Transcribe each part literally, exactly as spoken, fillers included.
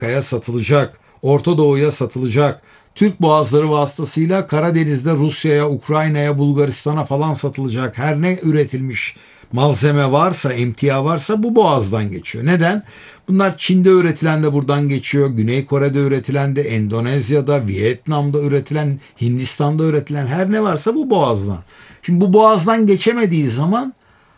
Amerika'ya satılacak, Orta Doğu'ya satılacak. Türk boğazları vasıtasıyla Karadeniz'de Rusya'ya, Ukrayna'ya, Bulgaristan'a falan satılacak. Her ne üretilmiş malzeme varsa, emtia varsa bu boğazdan geçiyor. Neden? Bunlar Çin'de üretilen de buradan geçiyor. Güney Kore'de üretilen de, Endonezya'da, Vietnam'da üretilen, Hindistan'da üretilen her ne varsa bu boğazdan. Şimdi bu boğazdan geçemediği zaman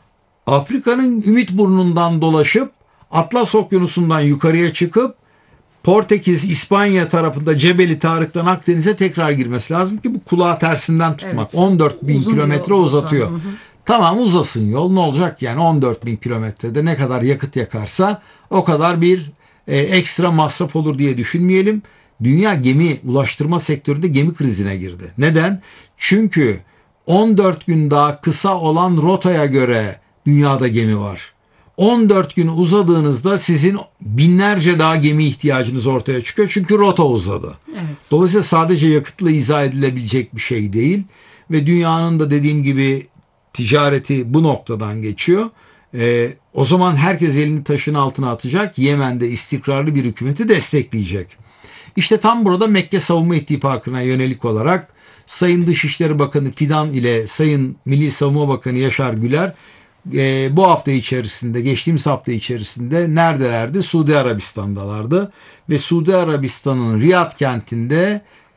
Afrika'nın Ümit Burnu'ndan dolaşıp Atlas Okyanusu'ndan yukarıya çıkıp Portekiz, İspanya tarafında Cebeli Tarık'tan Akdeniz'e tekrar girmesi lazım ki bu kulağı tersinden tutmak. Evet. on dört bin kilometre uzatıyor. Hı hı. Tamam, uzasın yol, ne olacak yani on dört bin kilometrede ne kadar yakıt yakarsa o kadar bir e, ekstra masraf olur diye düşünmeyelim. Dünya gemi ulaştırma sektöründe gemi krizine girdi. Neden? Çünkü on dört gün daha kısa olan rotaya göre dünyada gemi var. on dört gün uzadığınızda sizin binlerce daha gemi ihtiyacınız ortaya çıkıyor. Çünkü rota uzadı. Evet. Dolayısıyla sadece yakıtla izah edilebilecek bir şey değil. Ve dünyanın da dediğim gibi ticareti bu noktadan geçiyor. Ee, o zaman herkes elini taşın altına atacak. Yemen'de istikrarlı bir hükümeti destekleyecek. İşte tam burada Mekke Savunma İttifakı'na yönelik olarak Sayın Dışişleri Bakanı Fidan ile Sayın Milli Savunma Bakanı Yaşar Güler e, bu hafta içerisinde, geçtiğimiz hafta içerisinde neredelerdi? Suudi Arabistan'dalardı. Ve Suudi Arabistan'ın Riyad kentinde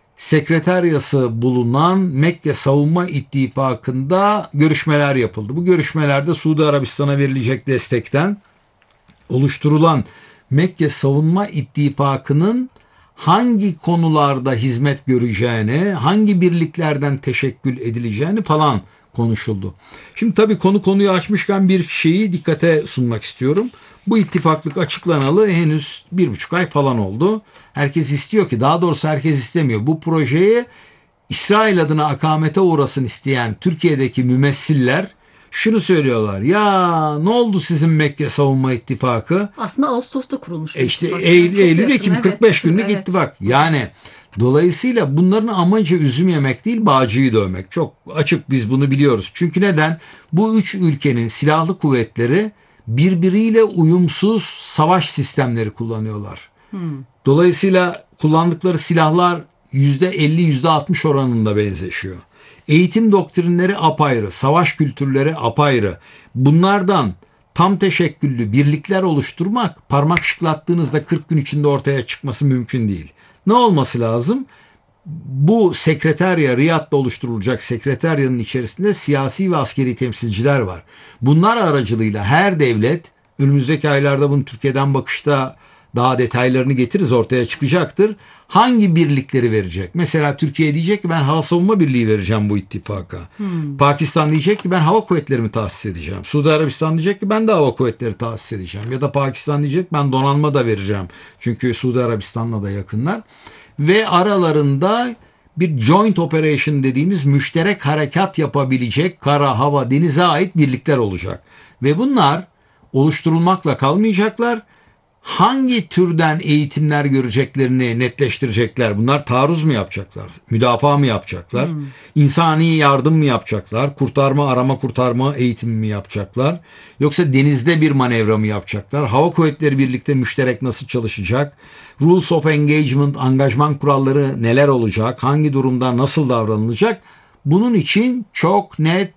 sekreteryası bulunan Mekke Savunma İttifakı'nda görüşmeler yapıldı. Bu görüşmelerde Suudi Arabistan'a verilecek destekten oluşturulan Mekke Savunma İttifakı'nın hangi konularda hizmet göreceğini, hangi birliklerden teşekkül edileceğini falan konuşuldu. Şimdi tabii konu konuyu açmışken bir şeyi dikkate sunmak istiyorum. Bu ittifaklık açıklanalı henüz bir buçuk ay falan oldu. Herkes istiyor ki, daha doğrusu herkes istemiyor. Bu projeyi İsrail adına akamete uğrasın isteyen Türkiye'deki mümessiller şunu söylüyorlar. Ya ne oldu sizin Mekke Savunma İttifakı? Aslında Ağustos'ta kurulmuş. E işte Eylül, Eylül Ekim evet, kırk beş günlük evet. ittifak. Yani dolayısıyla bunların amacı üzüm yemek değil, bağcıyı dövmek. Çok açık, biz bunu biliyoruz. Çünkü neden? Bu üç ülkenin silahlı kuvvetleri birbiriyle uyumsuz savaş sistemleri kullanıyorlar. Hmm. Dolayısıyla kullandıkları silahlar yüzde elli yüzde altmış oranında benzeşiyor. Eğitim doktrinleri apayrı, savaş kültürleri apayrı. Bunlardan tam teşekküllü birlikler oluşturmak, parmak şıklattığınızda kırk gün içinde ortaya çıkması mümkün değil. Ne olması lazım? Bu sekreterya, Riyad'da oluşturulacak sekreteryanın içerisinde siyasi ve askeri temsilciler var. Bunlar aracılığıyla her devlet, önümüzdeki aylarda bunu Türkiye'den bakışta daha detaylarını getiririz, ortaya çıkacaktır. Hangi birlikleri verecek? Mesela Türkiye diyecek ki ben hava savunma birliği vereceğim bu ittifaka. Hmm. Pakistan diyecek ki ben hava kuvvetlerimi tahsis edeceğim. Suudi Arabistan diyecek ki ben de hava kuvvetleri tahsis edeceğim. Ya da Pakistan diyecek ben donanma da vereceğim. Çünkü Suudi Arabistan'la da yakınlar. Ve aralarında bir joint operation dediğimiz müşterek harekat yapabilecek kara, hava, denize ait birlikler olacak. Ve bunlar oluşturulmakla kalmayacaklar. Hangi türden eğitimler göreceklerini netleştirecekler. Bunlar taarruz mu yapacaklar? Müdafaa mı yapacaklar? Hmm. İnsani yardım mı yapacaklar? Kurtarma, arama kurtarma eğitimi mi yapacaklar? Yoksa denizde bir manevra mı yapacaklar? Hava kuvvetleri birlikte müşterek nasıl çalışacak? Rules of engagement, angajman kuralları neler olacak? Hangi durumda nasıl davranılacak? Bunun için çok net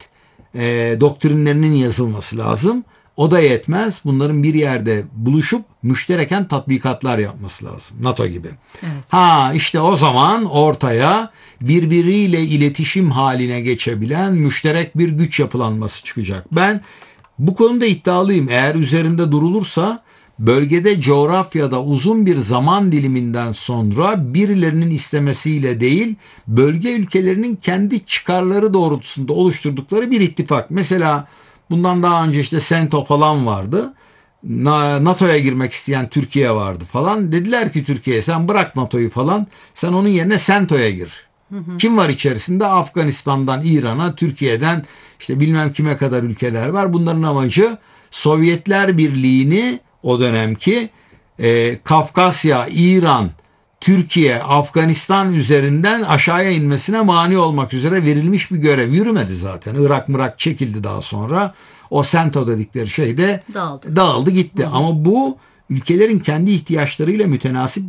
e, doktrinlerinin yazılması lazım. O da yetmez. Bunların bir yerde buluşup müştereken tatbikatlar yapması lazım. NATO gibi. Evet. Ha işte o zaman ortaya birbiriyle iletişim haline geçebilen müşterek bir güç yapılanması çıkacak. Ben bu konuda iddialıyım. Eğer üzerinde durulursa bölgede, coğrafyada uzun bir zaman diliminden sonra birilerinin istemesiyle değil, bölge ülkelerinin kendi çıkarları doğrultusunda oluşturdukları bir ittifak. Mesela bundan daha önce işte SENTO falan vardı. NATO'ya girmek isteyen Türkiye vardı falan. Dediler ki Türkiye'ye sen bırak NATO'yu falan. Sen onun yerine SENTO'ya gir. Hı hı. Kim var içerisinde? Afganistan'dan İran'a, Türkiye'den işte bilmem kime kadar ülkeler var. Bunların amacı Sovyetler Birliği'ni o dönemki e, Kafkasya, İran, Türkiye, Afganistan üzerinden aşağıya inmesine mani olmak üzere verilmiş bir görev. Yürümedi zaten. Irak mırak çekildi daha sonra. O SENTO dedikleri şey de dağıldı, dağıldı gitti. Hı. Ama bu ülkelerin kendi ihtiyaçlarıyla mütenasip